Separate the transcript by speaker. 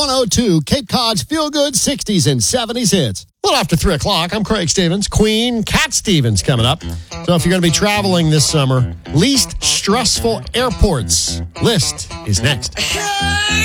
Speaker 1: 102, Cape Cod's feel-good 60s and 70s hits. Well, after 3 o'clock, I'm Craig Stevens. Queen Cat Stevens coming up. So if you're going to be traveling this summer, least stressful airports list is next.